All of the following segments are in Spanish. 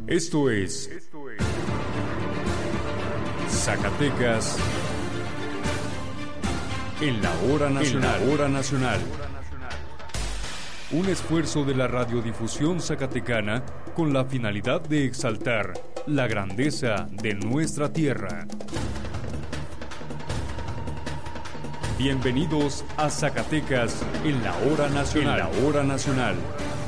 Esto es Zacatecas en la hora nacional. Un esfuerzo de la radiodifusión zacatecana con la finalidad de exaltar la grandeza de nuestra tierra. Bienvenidos a Zacatecas en la hora nacional.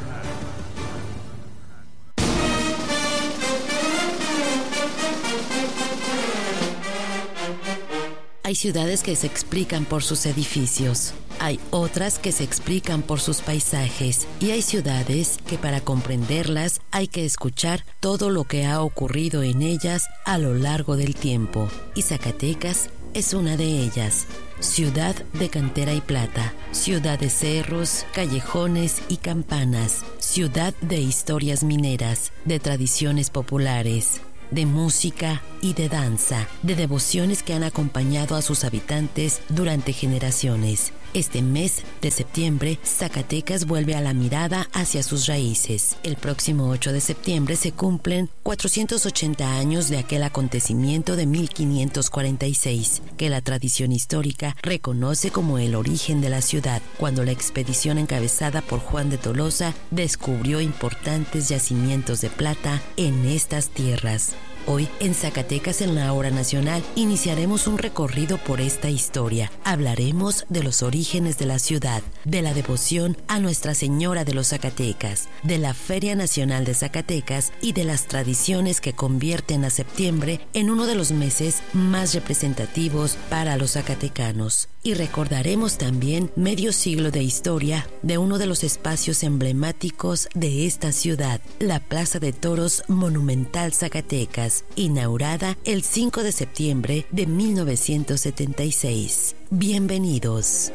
Hay ciudades que se explican por sus edificios, hay otras que se explican por sus paisajes y hay ciudades que para comprenderlas hay que escuchar todo lo que ha ocurrido en ellas a lo largo del tiempo. Y Zacatecas es una de ellas. Ciudad de cantera y plata, ciudad de cerros, callejones y campanas, ciudad de historias mineras, de tradiciones populares, de música y de danza, de devociones que han acompañado a sus habitantes durante generaciones. Este mes de septiembre, Zacatecas vuelve a la mirada hacia sus raíces. El próximo 8 de septiembre se cumplen 480 años de aquel acontecimiento de 1546, que la tradición histórica reconoce como el origen de la ciudad, cuando la expedición encabezada por Juan de Tolosa descubrió importantes yacimientos de plata en estas tierras. Hoy, en Zacatecas en la hora nacional, iniciaremos un recorrido por esta historia. Hablaremos de los orígenes de la ciudad, de la devoción a Nuestra Señora de los Zacatecas, de la Feria Nacional de Zacatecas y de las tradiciones que convierten a septiembre en uno de los meses más representativos para los zacatecanos. Y recordaremos también medio siglo de historia de uno de los espacios emblemáticos de esta ciudad, la Plaza de Toros Monumental Zacatecas, inaugurada el 5 de septiembre de 1976. Bienvenidos.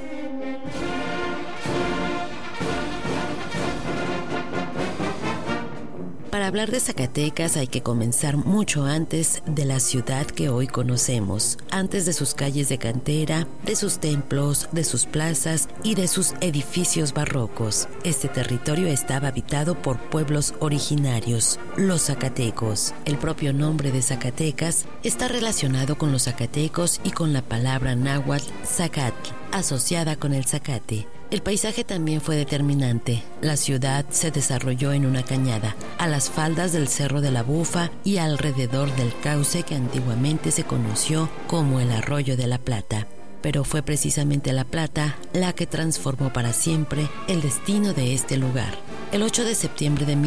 Para hablar de Zacatecas hay que comenzar mucho antes de la ciudad que hoy conocemos, antes de sus calles de cantera, de sus templos, de sus plazas y de sus edificios barrocos. Este territorio estaba habitado por pueblos originarios, los zacatecos. El propio nombre de Zacatecas está relacionado con los zacatecos y con la palabra náhuatl zacatl, asociada con el zacate. El paisaje también fue determinante. La ciudad se desarrolló en una cañada, a las faldas del Cerro de la Bufa y alrededor del cauce que antiguamente se conoció como el Arroyo de la Plata. Pero fue precisamente la plata la que transformó para siempre el destino de este lugar. El 8 de septiembre de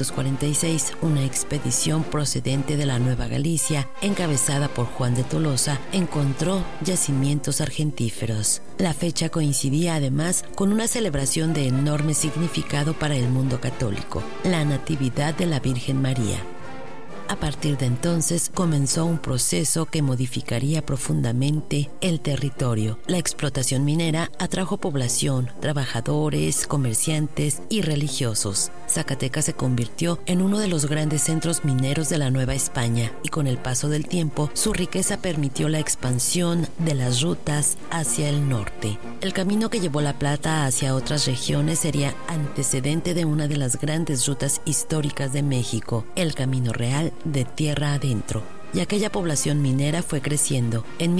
1546, una expedición procedente de la Nueva Galicia, encabezada por Juan de Tolosa, encontró yacimientos argentíferos. La fecha coincidía además con una celebración de enorme significado para el mundo católico, la Natividad de la Virgen María. A partir de entonces comenzó un proceso que modificaría profundamente el territorio. La explotación minera atrajo población, trabajadores, comerciantes y religiosos. Zacatecas se convirtió en uno de los grandes centros mineros de la Nueva España y con el paso del tiempo su riqueza permitió la expansión de las rutas hacia el norte. El camino que llevó la plata hacia otras regiones sería antecedente de una de las grandes rutas históricas de México, el Camino Real de tierra adentro, y aquella población minera fue creciendo. En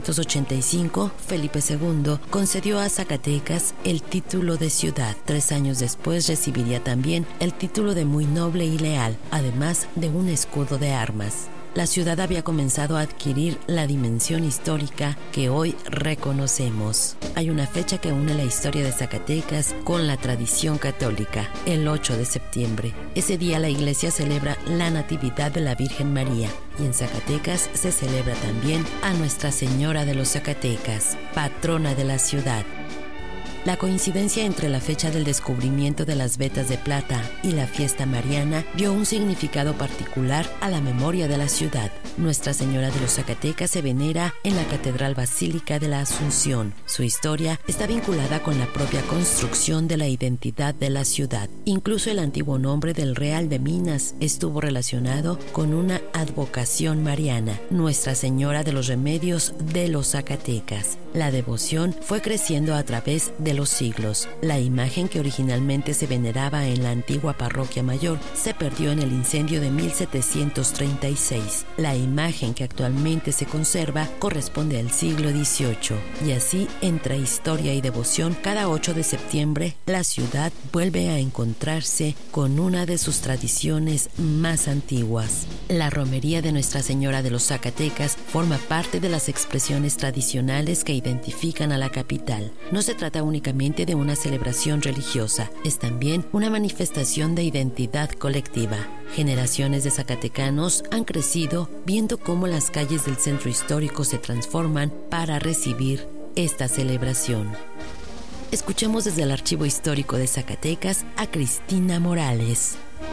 1585, Felipe II concedió a Zacatecas el título de ciudad. 3 años después recibiría también el título de muy noble y leal, además de un escudo de armas. La ciudad había comenzado a adquirir la dimensión histórica que hoy reconocemos. Hay una fecha que une la historia de Zacatecas con la tradición católica, el 8 de septiembre. Ese día la iglesia celebra la Natividad de la Virgen María y en Zacatecas se celebra también a Nuestra Señora de los Zacatecas, patrona de la ciudad. La coincidencia entre la fecha del descubrimiento de las vetas de plata y la fiesta mariana dio un significado particular a la memoria de la ciudad. Nuestra Señora de los Zacatecas se venera en la Catedral Basílica de la Asunción. Su historia está vinculada con la propia construcción de la identidad de la ciudad. Incluso el antiguo nombre del Real de Minas estuvo relacionado con una advocación mariana, Nuestra Señora de los Remedios de los Zacatecas. La devoción fue creciendo a través de de los siglos. La imagen que originalmente se veneraba en la antigua parroquia mayor se perdió en el incendio de 1736. La imagen que actualmente se conserva corresponde al siglo XVIII. Y así, entre historia y devoción, cada 8 de septiembre la ciudad vuelve a encontrarse con una de sus tradiciones más antiguas. La romería de Nuestra Señora de los Zacatecas forma parte de las expresiones tradicionales que identifican a la capital. No se trata únicamente de una celebración religiosa, es también una manifestación de identidad colectiva. Generaciones de zacatecanos han crecido viendo cómo las calles del centro histórico se transforman para recibir esta celebración. Escuchemos desde el Archivo Histórico de Zacatecas a Cristina Morales.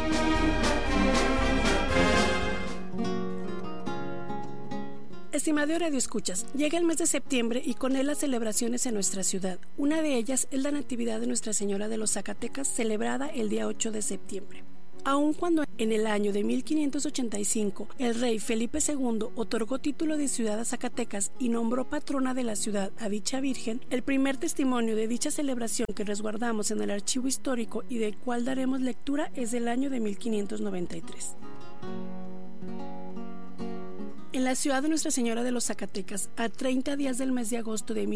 Estimado Radio Escuchas, llega el mes de septiembre y con él las celebraciones en nuestra ciudad. Una de ellas es la Natividad de Nuestra Señora de los Zacatecas, celebrada el día 8 de septiembre. Aun cuando en el año de 1585 el rey Felipe II otorgó título de ciudad a Zacatecas y nombró patrona de la ciudad a dicha virgen, el primer testimonio de dicha celebración que resguardamos en el archivo histórico y del cual daremos lectura es del año de 1593. En la ciudad de Nuestra Señora de los Zacatecas, a 30 días del mes de agosto de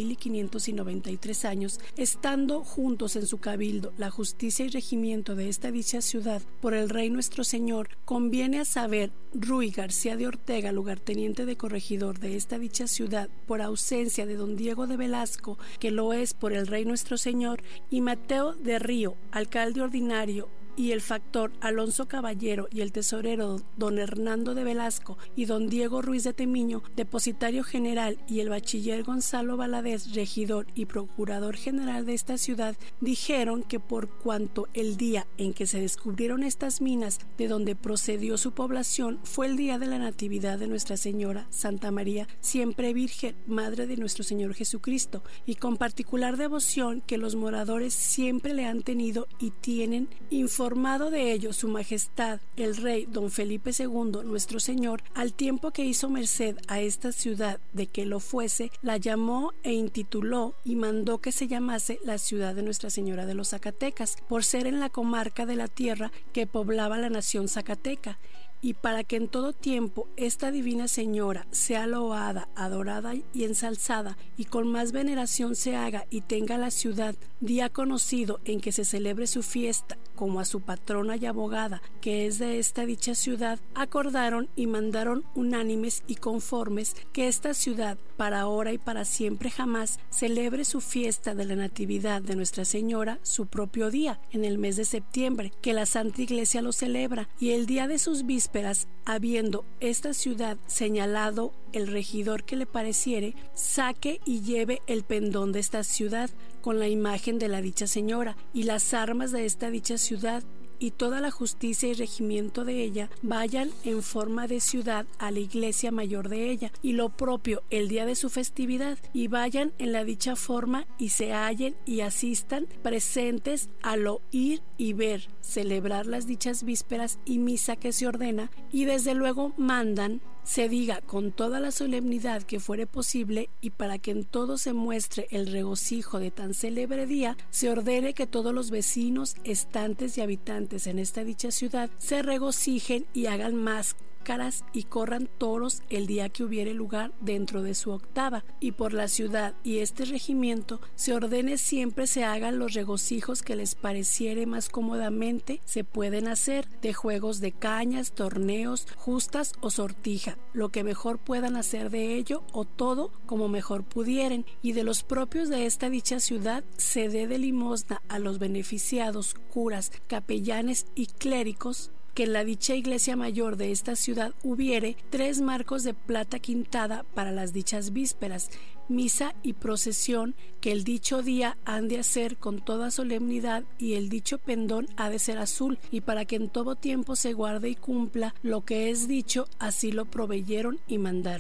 1593 años, estando juntos en su cabildo la justicia y regimiento de esta dicha ciudad por el rey nuestro Señor, conviene a saber Ruy García de Ortega, lugarteniente de corregidor de esta dicha ciudad, por ausencia de don Diego de Velasco, que lo es por el rey nuestro Señor, y Mateo de Río, alcalde ordinario, y el factor Alonso Caballero y el tesorero don Hernando de Velasco y don Diego Ruiz de Temiño, depositario general, y el bachiller Gonzalo Valadez, regidor y procurador general de esta ciudad, dijeron que por cuanto el día en que se descubrieron estas minas de donde procedió su población fue el día de la Natividad de Nuestra Señora Santa María, siempre Virgen, Madre de nuestro Señor Jesucristo, y con particular devoción que los moradores siempre le han tenido y tienen, informado de ello su majestad el rey don Felipe II nuestro Señor, al tiempo que hizo merced a esta ciudad de que lo fuese, la llamó e intituló y mandó que se llamase la ciudad de Nuestra Señora de los Zacatecas, por ser en la comarca de la tierra que poblaba la nación zacateca, y para que en todo tiempo esta divina señora sea loada, adorada y ensalzada, y con más veneración se haga y tenga la ciudad día conocido en que se celebre su fiesta, como a su patrona y abogada, que es de esta dicha ciudad, acordaron y mandaron unánimes y conformes que esta ciudad, para ahora y para siempre jamás, celebre su fiesta de la Natividad de Nuestra Señora su propio día, en el mes de septiembre, que la Santa Iglesia lo celebra, y el día de sus vísperas, habiendo esta ciudad señalado el regidor que le pareciere, saque y lleve el pendón de esta ciudad con la imagen de la dicha señora y las armas de esta dicha ciudad, y toda la justicia y regimiento de ella vayan en forma de ciudad a la iglesia mayor de ella, y lo propio el día de su festividad, y vayan en la dicha forma y se hallen y asistan presentes al oír y ver celebrar las dichas vísperas y misa que se ordena, y desde luego mandan se diga con toda la solemnidad que fuere posible, y para que en todo se muestre el regocijo de tan célebre día, se ordene que todos los vecinos, estantes y habitantes en esta dicha ciudad se regocijen y hagan máscaras y corran toros el día que hubiere lugar dentro de su octava, y por la ciudad y este regimiento se ordene siempre se hagan los regocijos que les pareciere más cómodamente se pueden hacer, de juegos de cañas, torneos, justas o sortija, lo que mejor puedan hacer de ello, o todo como mejor pudieren, y de los propios de esta dicha ciudad se dé de limosna a los beneficiados, curas, capellanes y clérigos, que en la dicha iglesia mayor de esta ciudad hubiere 3 marcos de plata quintada para las dichas vísperas, misa y procesión que el dicho día han de hacer con toda solemnidad, y el dicho pendón ha de ser azul, y para que en todo tiempo se guarde y cumpla lo que es dicho, así lo proveyeron y mandaron.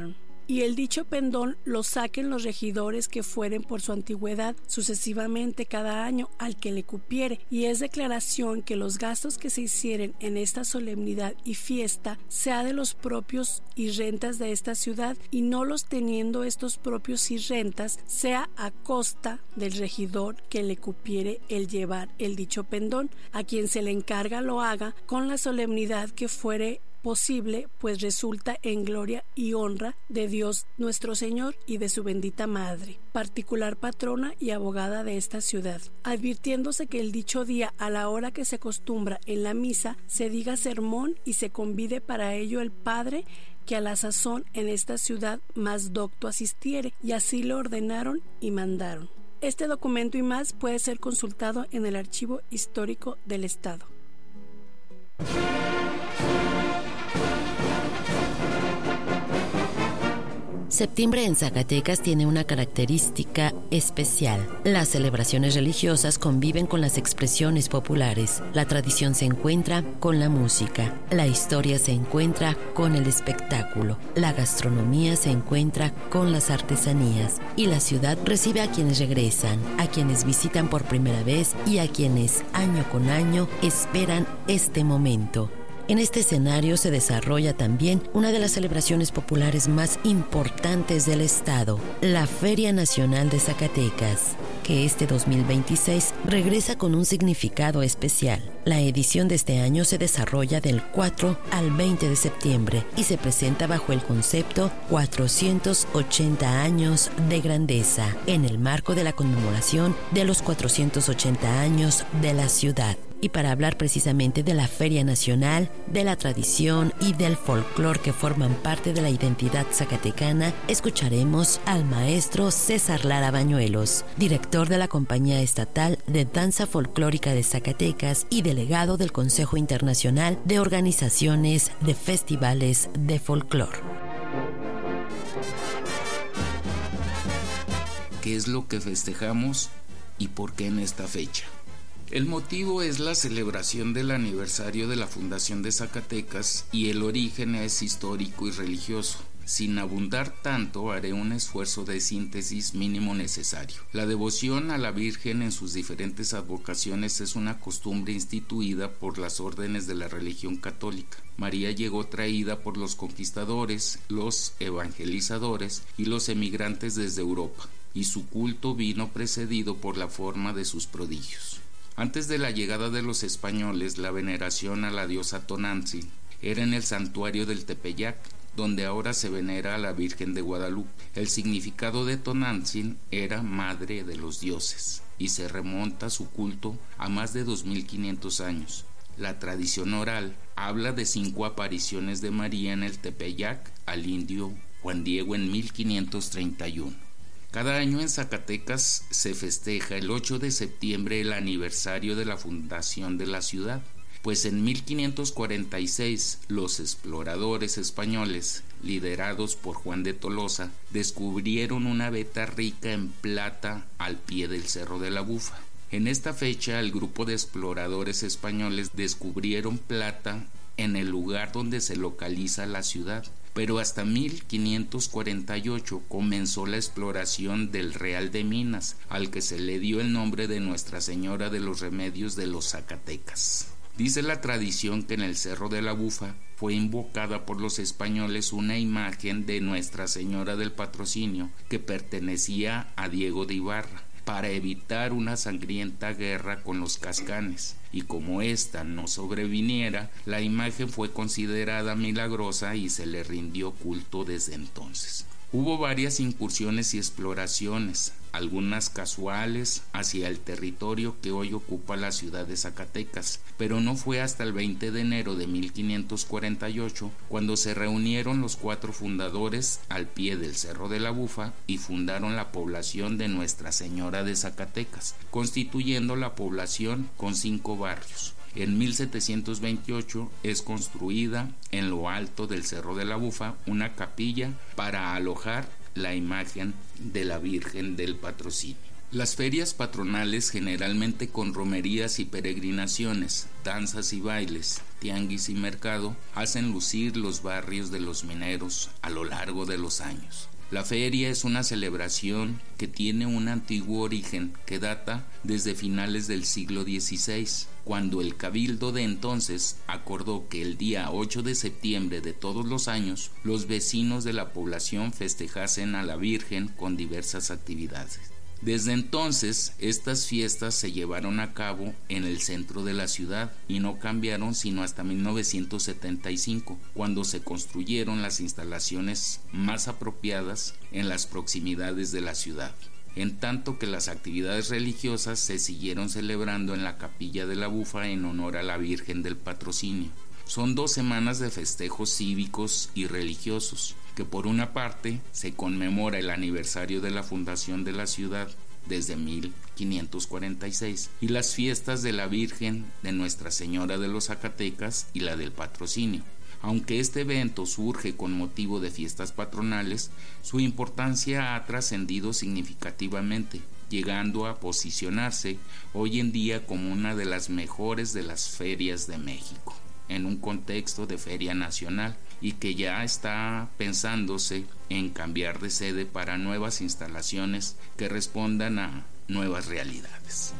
y el dicho pendón lo saquen los regidores que fueren por su antigüedad sucesivamente cada año al que le cupiere, y es declaración que los gastos que se hicieren en esta solemnidad y fiesta sea de los propios y rentas de esta ciudad, y no los teniendo estos propios y rentas sea a costa del regidor que le cupiere el llevar el dicho pendón, a quien se le encarga lo haga con la solemnidad que fuere posible, pues resulta en gloria y honra de Dios nuestro Señor y de su bendita Madre, particular patrona y abogada de esta ciudad, advirtiéndose que el dicho día, a la hora que se acostumbra en la misa, se diga sermón y se convide para ello el Padre que a la sazón en esta ciudad más docto asistiere, y así lo ordenaron y mandaron. Este documento y más puede ser consultado en el Archivo Histórico del Estado. Septiembre en Zacatecas tiene una característica especial. Las celebraciones religiosas conviven con las expresiones populares. La tradición se encuentra con la música. La historia se encuentra con el espectáculo. La gastronomía se encuentra con las artesanías. Y la ciudad recibe a quienes regresan, a quienes visitan por primera vez y a quienes año con año esperan este momento. En este escenario se desarrolla también una de las celebraciones populares más importantes del estado, la Feria Nacional de Zacatecas, que este 2026 regresa con un significado especial. La edición de este año se desarrolla del 4 al 20 de septiembre y se presenta bajo el concepto 480 años de grandeza, en el marco de la conmemoración de los 480 años de la ciudad. Y para hablar precisamente de la Feria Nacional, de la tradición y del folclor que forman parte de la identidad zacatecana, escucharemos al maestro César Lara Bañuelos, director de la Compañía Estatal de Danza Folclórica de Zacatecas y delegado del Consejo Internacional de Organizaciones de Festivales de Folclor. ¿Qué es lo que festejamos y por qué en esta fecha? El motivo es la celebración del aniversario de la fundación de Zacatecas y el origen es histórico y religioso. Sin abundar tanto, haré un esfuerzo de síntesis mínimo necesario. La devoción a la Virgen en sus diferentes advocaciones es una costumbre instituida por las órdenes de la religión católica. María llegó traída por los conquistadores, los evangelizadores y los emigrantes desde Europa, y su culto vino precedido por la forma de sus prodigios. Antes de la llegada de los españoles, la veneración a la diosa Tonantzin era en el santuario del Tepeyac, donde ahora se venera a la Virgen de Guadalupe. El significado de Tonantzin era madre de los dioses, y se remonta su culto a más de 2500 años. La tradición oral habla de 5 apariciones de María en el Tepeyac al indio Juan Diego en 1531. Cada año en Zacatecas se festeja el 8 de septiembre el aniversario de la fundación de la ciudad, pues en 1546 los exploradores españoles, liderados por Juan de Tolosa, descubrieron una veta rica en plata al pie del Cerro de la Bufa. En esta fecha el grupo de exploradores españoles descubrieron plata en el lugar donde se localiza la ciudad, pero hasta 1548 comenzó la exploración del Real de Minas, al que se le dio el nombre de Nuestra Señora de los Remedios de los Zacatecas. Dice la tradición que en el Cerro de la Bufa fue invocada por los españoles una imagen de Nuestra Señora del Patrocinio que pertenecía a Diego de Ibarra, para evitar una sangrienta guerra con los cascanes, y como ésta no sobreviniera, la imagen fue considerada milagrosa y se le rindió culto desde entonces. Hubo varias incursiones y exploraciones, algunas casuales, hacia el territorio que hoy ocupa la ciudad de Zacatecas, pero no fue hasta el 20 de enero de 1548 cuando se reunieron los 4 fundadores al pie del Cerro de la Bufa y fundaron la población de Nuestra Señora de Zacatecas, constituyendo la población con 5 barrios. En 1728 es construida en lo alto del Cerro de la Bufa una capilla para alojar la imagen de la Virgen del Patrocinio. Las ferias patronales, generalmente con romerías y peregrinaciones, danzas y bailes, tianguis y mercado, hacen lucir los barrios de los mineros a lo largo de los años. La feria es una celebración que tiene un antiguo origen que data desde finales del siglo XVI, cuando el cabildo de entonces acordó que el día 8 de septiembre de todos los años los vecinos de la población festejasen a la Virgen con diversas actividades. Desde entonces, estas fiestas se llevaron a cabo en el centro de la ciudad y no cambiaron sino hasta 1975, cuando se construyeron las instalaciones más apropiadas en las proximidades de la ciudad, en tanto que las actividades religiosas se siguieron celebrando en la Capilla de la Bufa en honor a la Virgen del Patrocinio. Son 2 semanas de festejos cívicos y religiosos, que por una parte se conmemora el aniversario de la fundación de la ciudad desde 1546 y las fiestas de la Virgen de Nuestra Señora de los Zacatecas y la del Patrocinio. Aunque este evento surge con motivo de fiestas patronales, su importancia ha trascendido significativamente, llegando a posicionarse hoy en día como una de las mejores de las ferias de México, en un contexto de feria nacional, y que ya está pensándose en cambiar de sede para nuevas instalaciones que respondan a nuevas realidades.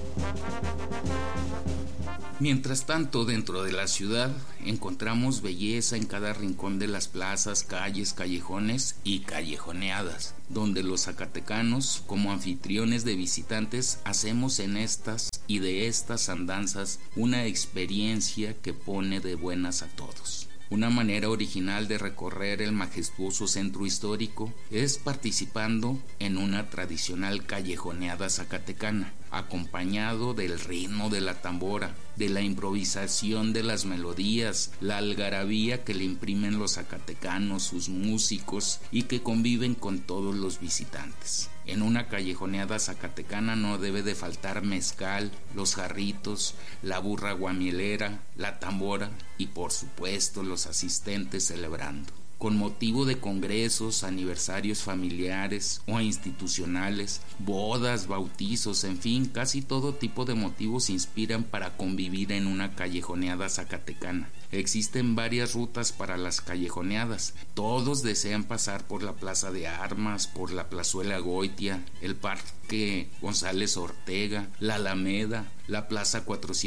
Mientras tanto, dentro de la ciudad encontramos belleza en cada rincón de las plazas, calles, callejones y callejoneadas, donde los zacatecanos, como anfitriones de visitantes, hacemos en estas y de estas andanzas una experiencia que pone de buenas a todos. Una manera original de recorrer el majestuoso centro histórico es participando en una tradicional callejoneada zacatecana, acompañado del ritmo de la tambora, de la improvisación de las melodías, la algarabía que le imprimen los zacatecanos, sus músicos, y que conviven con todos los visitantes. En una callejoneada zacatecana no debe de faltar mezcal, los jarritos, la burra guamielera, la tambora y por supuesto los asistentes celebrando. Con motivo de congresos, aniversarios familiares o institucionales, bodas, bautizos, en fin, casi todo tipo de motivos inspiran para convivir en una callejoneada zacatecana. Existen varias rutas para las callejoneadas. Todos desean pasar por la Plaza de Armas, por la Plazuela Goitia, el Parque González Ortega, la Alameda, la Plaza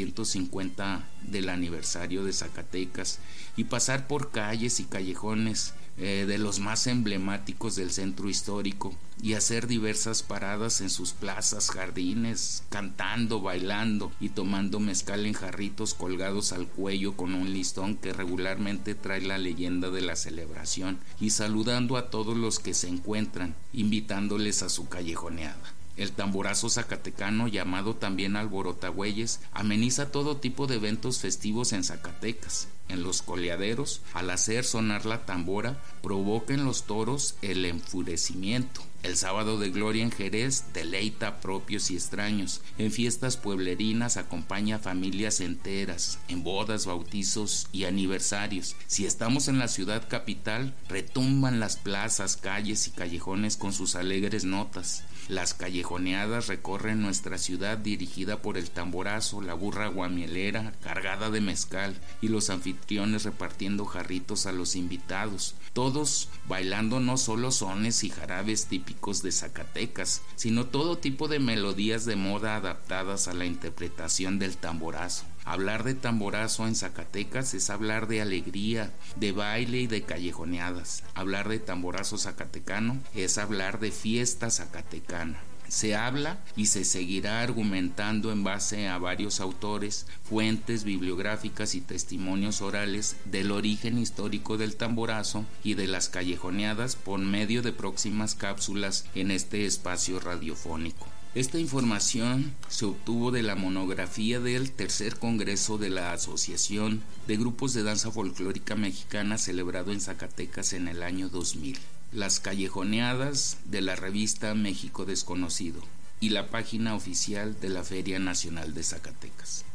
450 del aniversario de Zacatecas, y pasar por calles y callejones de los más emblemáticos del centro histórico y hacer diversas paradas en sus plazas, jardines, cantando, bailando y tomando mezcal en jarritos colgados al cuello con un listón que regularmente trae la leyenda de la celebración, y saludando a todos los que se encuentran, invitándoles a su callejoneada. El tamborazo zacatecano, llamado también alborotagüeyes, ameniza todo tipo de eventos festivos en Zacatecas. En los coleaderos, al hacer sonar la tambora, provoca en los toros el enfurecimiento. El sábado de gloria en Jerez deleita a propios y extraños. En fiestas pueblerinas acompaña a familias enteras, en bodas, bautizos y aniversarios. Si estamos en la ciudad capital, retumban las plazas, calles y callejones con sus alegres notas. Las callejoneadas recorren nuestra ciudad dirigida por el tamborazo, la burra guamielera cargada de mezcal y los anfitriones repartiendo jarritos a los invitados, todos bailando no solo sones y jarabes típicos de Zacatecas, sino todo tipo de melodías de moda adaptadas a la interpretación del tamborazo. Hablar de tamborazo en Zacatecas es hablar de alegría, de baile y de callejoneadas. Hablar de tamborazo zacatecano es hablar de fiesta zacatecana. Se habla y se seguirá argumentando en base a varios autores, fuentes bibliográficas y testimonios orales del origen histórico del tamborazo y de las callejoneadas por medio de próximas cápsulas en este espacio radiofónico. Esta información se obtuvo de la monografía del tercer congreso de la Asociación de Grupos de Danza Folclórica Mexicana celebrado en Zacatecas en el año 2000. Las callejoneadas de la revista México Desconocido y la página oficial de la Feria Nacional de Zacatecas.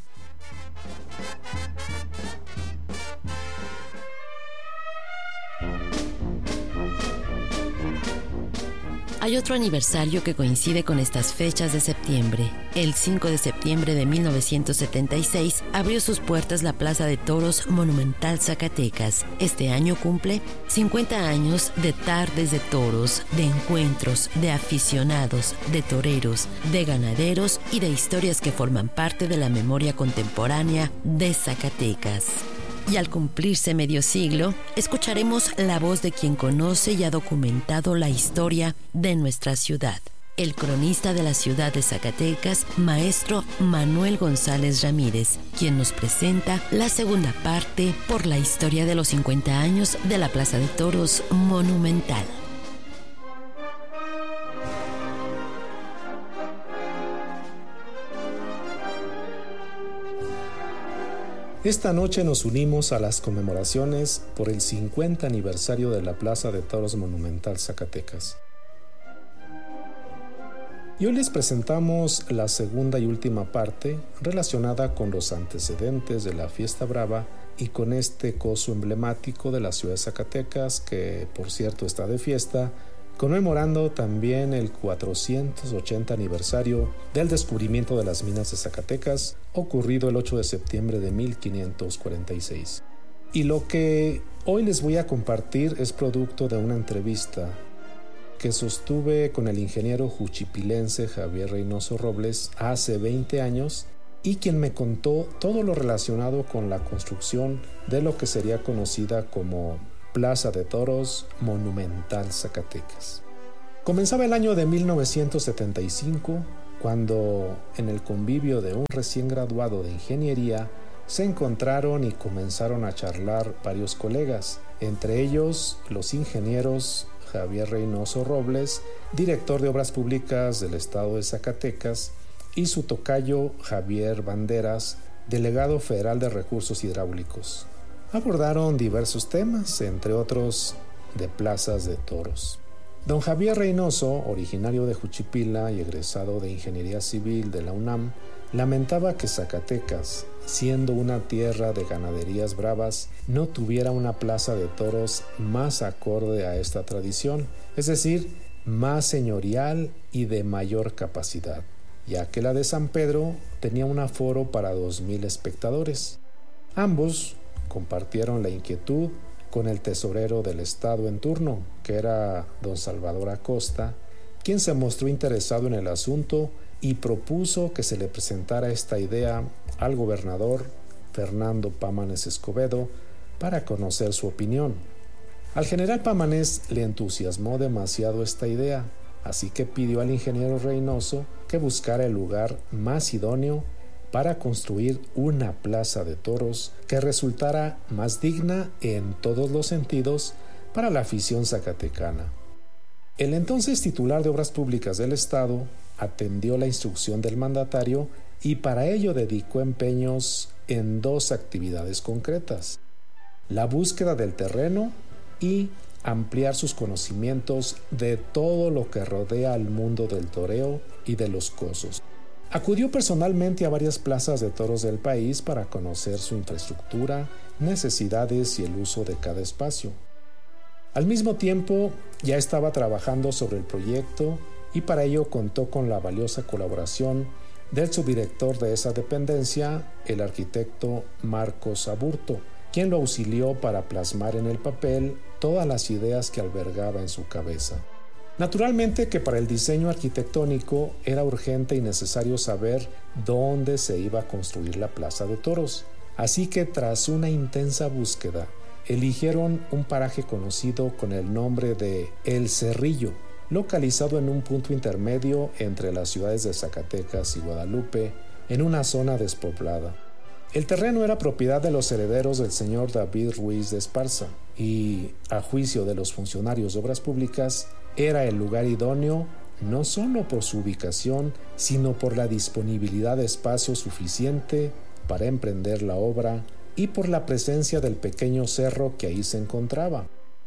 Hay otro aniversario que coincide con estas fechas de septiembre. El 5 de septiembre de 1976 abrió sus puertas la Plaza de Toros Monumental Zacatecas. Este año cumple 50 años de tardes de toros, de encuentros, de aficionados, de toreros, de ganaderos y de historias que forman parte de la memoria contemporánea de Zacatecas. Y al cumplirse medio siglo, escucharemos la voz de quien conoce y ha documentado la historia de nuestra ciudad. El cronista de la ciudad de Zacatecas, maestro Manuel González Ramírez, quien nos presenta la segunda parte por la historia de los 50 años de la Plaza de Toros Monumental. Esta noche nos unimos a las conmemoraciones por el 50 aniversario de la Plaza de Toros Monumental Zacatecas. Y hoy les presentamos la segunda y última parte relacionada con los antecedentes de la Fiesta Brava y con este coso emblemático de la ciudad de Zacatecas, que por cierto está de fiesta, conmemorando también el 480 aniversario del descubrimiento de las minas de Zacatecas, ocurrido el 8 de septiembre de 1546. Y lo que hoy les voy a compartir es producto de una entrevista que sostuve con el ingeniero juchipilense Javier Reynoso Robles hace 20 años y quien me contó todo lo relacionado con la construcción de lo que sería conocida como Plaza de Toros Monumental Zacatecas. Comenzaba el año de 1975, cuando en el convivio de un recién graduado de ingeniería se encontraron y comenzaron a charlar varios colegas, entre ellos los ingenieros Javier Reynoso Robles, director de Obras Públicas del Estado de Zacatecas, y su tocayo Javier Banderas, delegado federal de Recursos Hidráulicos. Abordaron diversos temas, entre otros de plazas de toros. Don Javier Reynoso, originario de Juchipila y egresado de Ingeniería Civil de la UNAM, lamentaba que Zacatecas, siendo una tierra de ganaderías bravas, no tuviera una plaza de toros más acorde a esta tradición, es decir, más señorial y de mayor capacidad, ya que la de San Pedro tenía un aforo para 2,000 espectadores. Ambos compartieron la inquietud con el tesorero del estado en turno, que era don Salvador Acosta, quien se mostró interesado en el asunto y propuso que se le presentara esta idea al gobernador Fernando Pámanes Escobedo para conocer su opinión. Al general Pámanes le entusiasmó demasiado esta idea, así que pidió al ingeniero Reynoso que buscara el lugar más idóneo para construir una plaza de toros que resultara más digna en todos los sentidos para la afición zacatecana. El entonces titular de Obras Públicas del Estado atendió la instrucción del mandatario y para ello dedicó empeños en 2 actividades concretas: la búsqueda del terreno y ampliar sus conocimientos de todo lo que rodea al mundo del toreo y de los cosos. Acudió personalmente a varias plazas de toros del país para conocer su infraestructura, necesidades y el uso de cada espacio. Al mismo tiempo, ya estaba trabajando sobre el proyecto y para ello contó con la valiosa colaboración del subdirector de esa dependencia, el arquitecto Marcos Aburto, quien lo auxilió para plasmar en el papel todas las ideas que albergaba en su cabeza. Naturalmente que para el diseño arquitectónico era urgente y necesario saber dónde se iba a construir la plaza de toros, así que tras una intensa búsqueda, eligieron un paraje conocido con el nombre de El Cerrillo, localizado en un punto intermedio entre las ciudades de Zacatecas y Guadalupe, en una zona despoblada. El terreno era propiedad de los herederos del señor David Ruiz de Esparza y, a juicio de los funcionarios de Obras Públicas, era el lugar idóneo no solo por su ubicación, sino por la disponibilidad de espacio suficiente para emprender la obra y por la presencia del pequeño cerro que ahí se encontraba.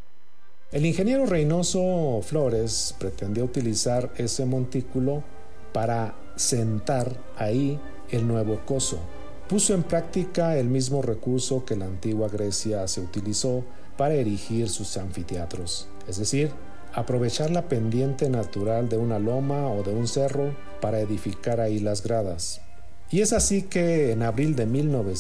El ingeniero Reynoso Flores pretendía utilizar ese montículo para sentar ahí el nuevo coso. Puso en práctica el mismo recurso que la antigua Grecia se utilizó para erigir sus anfiteatros, es decir, aprovechar la pendiente natural de una loma o de un cerro para edificar ahí las gradas. Y es así que en abril de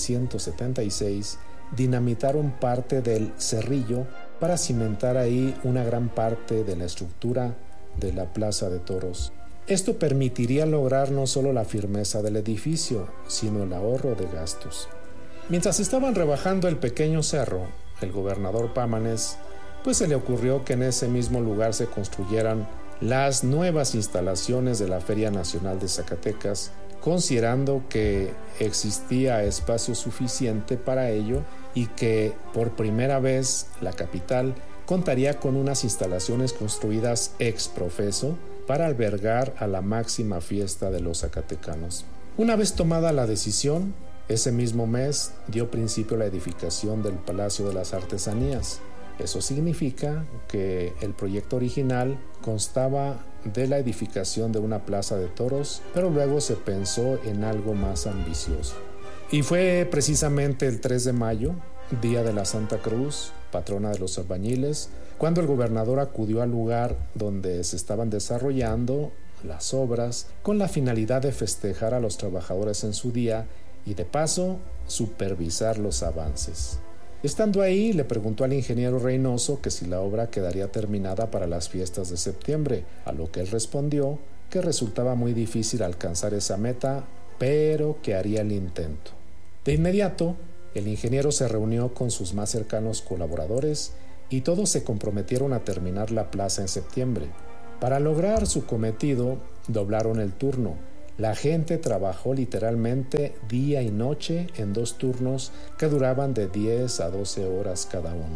1976 dinamitaron parte del Cerrillo para cimentar ahí una gran parte de la estructura de la Plaza de Toros. Esto permitiría lograr no solo la firmeza del edificio, sino el ahorro de gastos. Mientras estaban rebajando el pequeño cerro, el gobernador Pámanes, pues se le ocurrió que en ese mismo lugar se construyeran las nuevas instalaciones de la Feria Nacional de Zacatecas, considerando que existía espacio suficiente para ello y que por primera vez la capital contaría con unas instalaciones construidas ex profeso para albergar a la máxima fiesta de los zacatecanos. Una vez tomada la decisión, ese mismo mes dio principio a la edificación del Palacio de las Artesanías. Eso significa que el proyecto original constaba de la edificación de una plaza de toros, pero luego se pensó en algo más ambicioso. Y fue precisamente el 3 de mayo, día de la Santa Cruz, patrona de los albañiles, cuando el gobernador acudió al lugar donde se estaban desarrollando las obras con la finalidad de festejar a los trabajadores en su día y de paso supervisar los avances. Estando ahí, le preguntó al ingeniero Reynoso que si la obra quedaría terminada para las fiestas de septiembre, a lo que él respondió que resultaba muy difícil alcanzar esa meta, pero que haría el intento. De inmediato, el ingeniero se reunió con sus más cercanos colaboradores y todos se comprometieron a terminar la plaza en septiembre. Para lograr su cometido, doblaron el turno. La gente trabajó literalmente día y noche en 2 turnos que duraban de 10 a 12 horas cada uno.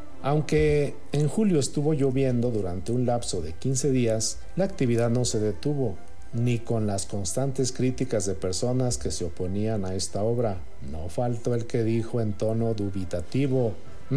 Aunque en julio estuvo lloviendo durante un lapso de 15 días, la actividad no se detuvo, ni con las constantes críticas de personas que se oponían a esta obra. No faltó el que dijo en tono dubitativo: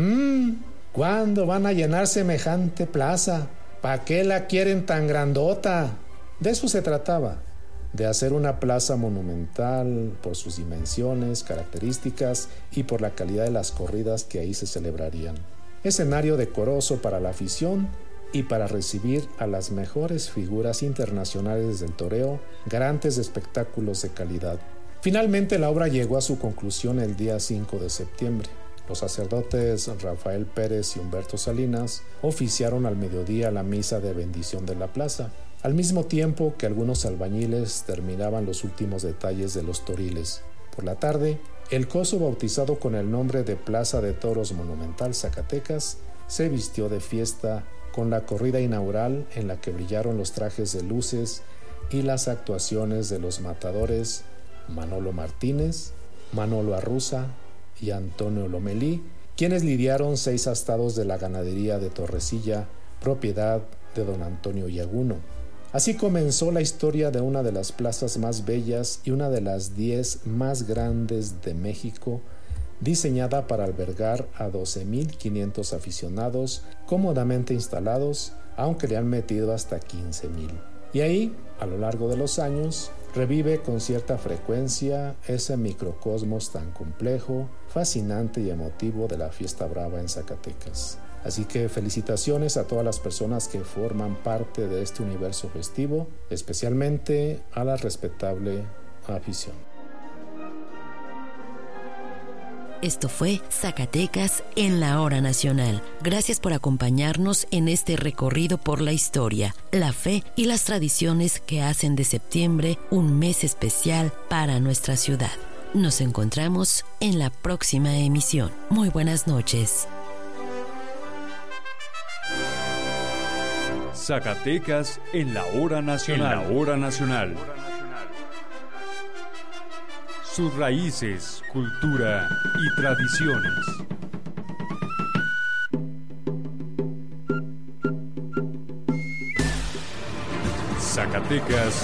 ¿cuándo van a llenar semejante plaza? ¿Para qué la quieren tan grandota? De eso se trataba, de hacer una plaza monumental por sus dimensiones, características y por la calidad de las corridas que ahí se celebrarían. Escenario decoroso para la afición y para recibir a las mejores figuras internacionales del toreo, garantes de espectáculos de calidad. Finalmente la obra llegó a su conclusión el día 5 de septiembre. Los sacerdotes Rafael Pérez y Humberto Salinas oficiaron al mediodía la misa de bendición de la plaza, al mismo tiempo que algunos albañiles terminaban los últimos detalles de los toriles. Por la tarde, el coso, bautizado con el nombre de Plaza de Toros Monumental Zacatecas, se vistió de fiesta con la corrida inaugural en la que brillaron los trajes de luces y las actuaciones de los matadores Manolo Martínez, Manolo Arruza y Antonio Lomelí, quienes lidiaron 6 astados de la ganadería de Torrecilla, propiedad de don Antonio Yaguno. Así comenzó la historia de una de las plazas más bellas y una de las 10 más grandes de México, diseñada para albergar a 12,500 aficionados cómodamente instalados, aunque le han metido hasta 15,000. Y ahí, a lo largo de los años, revive con cierta frecuencia ese microcosmos tan complejo, fascinante y emotivo de la Fiesta Brava en Zacatecas. Así que felicitaciones a todas las personas que forman parte de este universo festivo, especialmente a la respetable afición. Esto fue Zacatecas en la Hora Nacional. Gracias por acompañarnos en este recorrido por la historia, la fe y las tradiciones que hacen de septiembre un mes especial para nuestra ciudad. Nos encontramos en la próxima emisión. Muy buenas noches. Zacatecas en la Hora Nacional. En la Hora Nacional. Sus raíces, cultura y tradiciones. Zacatecas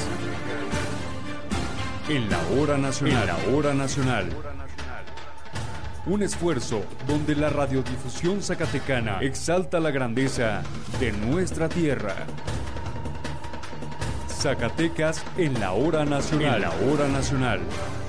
en la Hora Nacional. En la Hora Nacional. Un esfuerzo donde la radiodifusión zacatecana exalta la grandeza de nuestra tierra. Zacatecas en la Hora Nacional. En la Hora Nacional.